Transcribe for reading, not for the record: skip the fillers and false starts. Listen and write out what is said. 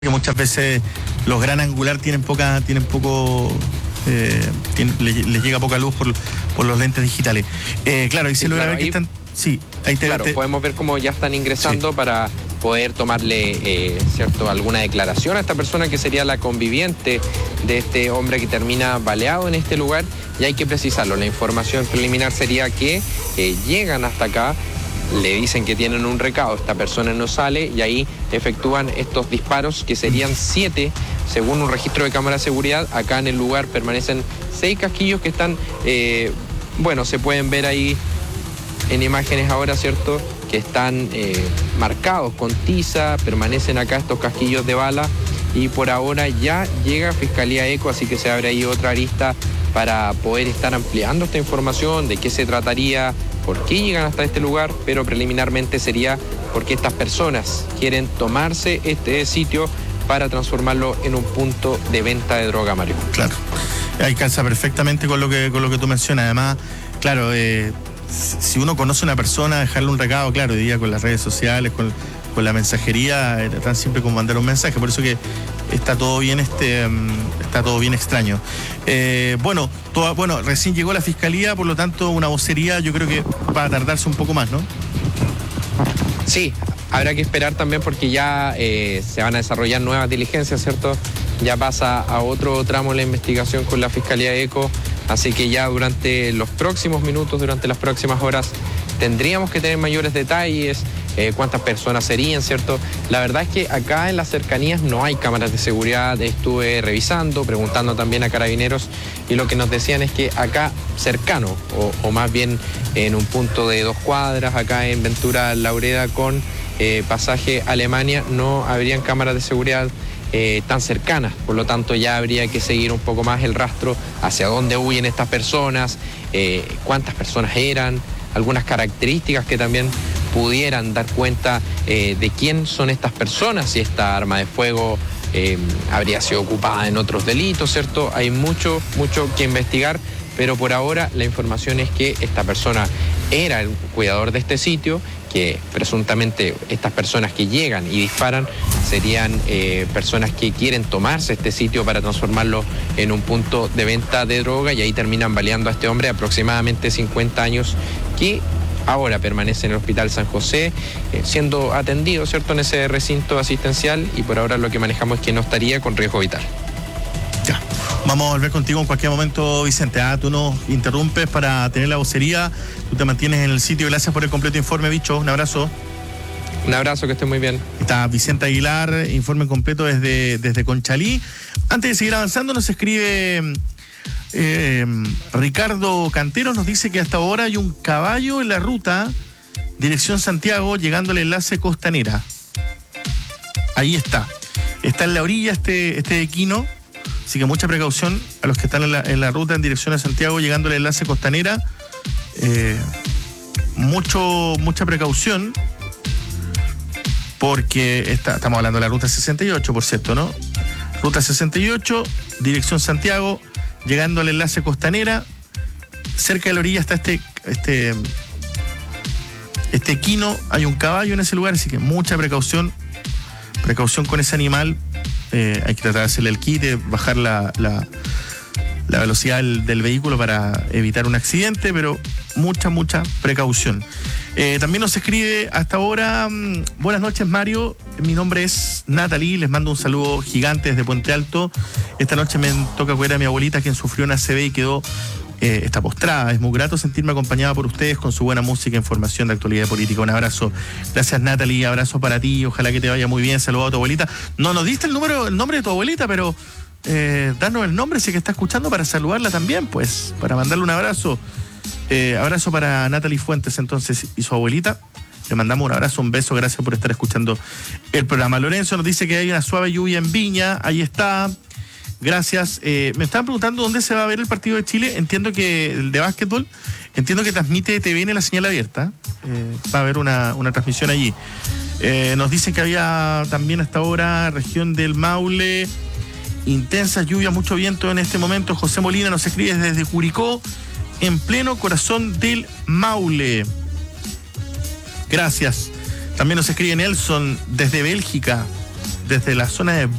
que muchas veces los gran angular les llega poca luz por los lentes digitales. Claro, ahí se logra ver que están. Sí, ahí podemos ver cómo ya están ingresando para poder tomarle alguna declaración a esta persona que sería la conviviente de este hombre que termina baleado en este lugar, y hay que precisarlo. La información preliminar sería que llegan hasta acá, le dicen que tienen un recado, esta persona no sale y ahí efectúan estos disparos que serían 7, según un registro de cámara de seguridad. Acá en el lugar permanecen 6 casquillos que están, se pueden ver ahí en imágenes ahora, ¿cierto? Que están marcados con tiza, permanecen acá estos casquillos de bala, y por ahora ya llega Fiscalía ECO, así que se abre ahí otra arista para poder estar ampliando esta información, de qué se trataría, por qué llegan hasta este lugar, pero preliminarmente sería porque estas personas quieren tomarse este sitio para transformarlo en un punto de venta de droga, Mario. Claro, ahí calza perfectamente con lo que tú mencionas. Además, claro, si uno conoce a una persona, dejarle un recado, claro, hoy día con las redes sociales, con la mensajería, tan simple como mandar un mensaje. Por eso que está todo bien extraño. Recién llegó la Fiscalía, por lo tanto una vocería yo creo que va a tardarse un poco más, ¿no? Sí, habrá que esperar también porque ya se van a desarrollar nuevas diligencias, ¿cierto? Ya pasa a otro tramo la investigación con la Fiscalía ECO, así que ya durante los próximos minutos, durante las próximas horas, tendríamos que tener mayores detalles, cuántas personas serían, ¿cierto? La verdad es que acá en las cercanías no hay cámaras de seguridad. Estuve revisando, preguntando también a carabineros, y lo que nos decían es que acá cercano, o más bien en un punto de 2 cuadras, acá en Ventura Laureda con pasaje Alemania, no habrían cámaras de seguridad tan cercanas. Por lo tanto, ya habría que seguir un poco más el rastro hacia dónde huyen estas personas, cuántas personas eran, algunas características que también pudieran dar cuenta de quién son estas personas, si esta arma de fuego habría sido ocupada en otros delitos, ¿cierto? Hay mucho que investigar, pero por ahora la información es que esta persona era el cuidador de este sitio, que presuntamente estas personas que llegan y disparan serían personas que quieren tomarse este sitio para transformarlo en un punto de venta de droga, y ahí terminan baleando a este hombre de aproximadamente 50 años que ahora permanece en el Hospital San José siendo atendido, ¿cierto?, en ese recinto asistencial, y por ahora lo que manejamos es que no estaría con riesgo vital. Ya, vamos a volver contigo en cualquier momento, Vicente. Tú nos interrumpes para tener la vocería, tú te mantienes en el sitio. Gracias por el completo informe, bicho. Un abrazo. Un abrazo, que esté muy bien. Está Vicente Aguilar, informe completo desde Conchalí. Antes de seguir avanzando, nos escribe Ricardo Cantero, nos dice que hasta ahora hay un caballo en la ruta dirección Santiago, llegando al enlace Costanera. Ahí está en la orilla este equino, así que mucha precaución a los que están en la ruta en dirección a Santiago, llegando al enlace Costanera. Mucha precaución, porque estamos hablando de la ruta 68, por cierto, ¿no? Ruta 68, dirección Santiago, llegando al enlace Costanera. Cerca de la orilla está este equino, hay un caballo en ese lugar, así que mucha precaución con ese animal. Hay que tratar de hacerle el quite, bajar la velocidad del vehículo para evitar un accidente, pero mucha precaución. También nos escribe hasta ahora: buenas noches, Mario, mi nombre es Natalie, les mando un saludo gigante desde Puente Alto. Esta noche me toca cuidar a mi abuelita, quien sufrió una ACV y quedó está postrada. Es muy grato sentirme acompañada por ustedes con su buena música, información de actualidad política. Un abrazo. Gracias, Natalie. Abrazo para ti. Ojalá que te vaya muy bien. Saludos a tu abuelita. No nos diste el nombre de tu abuelita, pero danos el nombre si que está escuchando para saludarla también, pues, para mandarle un abrazo. Abrazo para Natalie Fuentes, entonces, y su abuelita. Le mandamos un abrazo, un beso. Gracias por estar escuchando el programa. Lorenzo nos dice que hay una suave lluvia en Viña. Ahí está. Gracias. Me estaban preguntando dónde se va a ver el partido de Chile. Entiendo que el de básquetbol, entiendo que transmite TVN La Señal Abierta. Va a haber una transmisión allí. Nos dicen que había también hasta ahora región del Maule, intensas lluvias, mucho viento en este momento. José Molina nos escribe desde Curicó, en pleno corazón del Maule. Gracias. También nos escribe Nelson desde Bélgica. desde la zona de